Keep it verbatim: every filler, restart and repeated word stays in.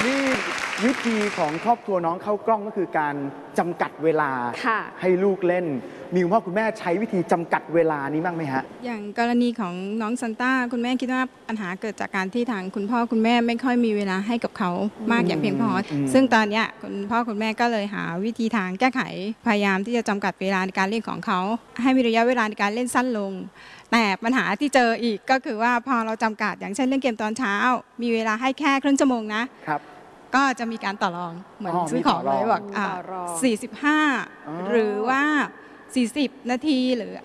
นี่วิธีของครอบครัวน้องเข้ากล้องก็คือการจำกัดเวลาให้ลูกเล่นมีคุณพ่อคุณแม่ใช้วิธีจำกัดเวลานี้บ้างไหมฮะอย่างกรณีของน้องซันต้าคุณแม่คิดว่าปัญหาเกิดจากการที่ทางคุณพ่อคุณแม่ไม่ค่อยมีเวลาให้กับเขามากอย่างเพียงพอซึ่งตอนนี้คุณพ่อคุณแม่ก็เลยหาวิธีทางแก้ไขพยายามที่จะจำกัดเวลาในการเล่นของเขาให้มีระยะเวลาในการเล่นสั้นลงแต่ปัญหาที่เจออีกก็คือว่าพอเราจำกัดอย่างเช่นเล่นเกมตอนเช้ามีเวลาให้แค่ครึ่งชั่วโมงนะครับก็จะมีการต่อรองเหมือนซื้อของเลยบอกสี่สิบห้าหรือว่าสี่สิบนาทีหรือ